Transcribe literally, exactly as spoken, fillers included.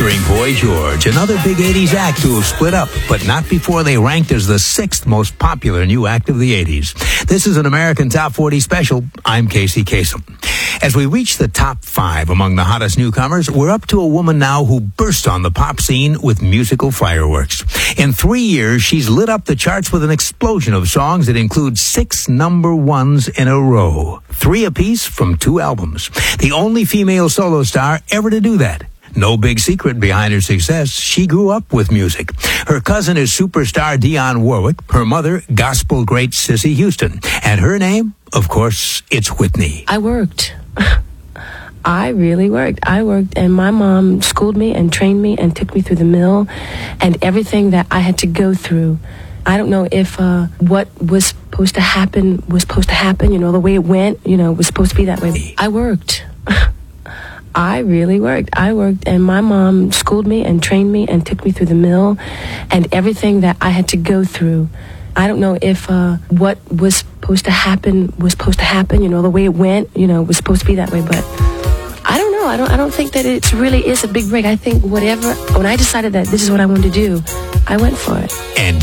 featuring Boy George, another big eighties act who have split up, but not before they ranked as the sixth most popular new act of the eighties. This is an American Top forty special. I'm Casey Kasem. As we reach the top five among the hottest newcomers, we're up to a woman now who burst on the pop scene with musical fireworks. In three years, she's lit up the charts with an explosion of songs that include six number ones in a row. Three apiece from two albums. The only female solo star ever to do that. No big secret behind her success. She grew up with music. Her cousin is superstar Dionne Warwick. Her mother, gospel great Cissy Houston. And her name, of course, it's Whitney. I worked. I really worked. I worked, and my mom schooled me and trained me and took me through the mill and everything that I had to go through. I don't know if uh, what was supposed to happen was supposed to happen, you know, the way it went, you know, was supposed to be that way. I worked. I really worked. I worked, and my mom schooled me and trained me and took me through the mill and everything that I had to go through. I don't know if uh, what was supposed to happen was supposed to happen, you know, the way it went, you know, was supposed to be that way, but I don't know. I don't I don't think that it really is a big break. I think whatever, when I decided that this is what I wanted to do, I went for it. And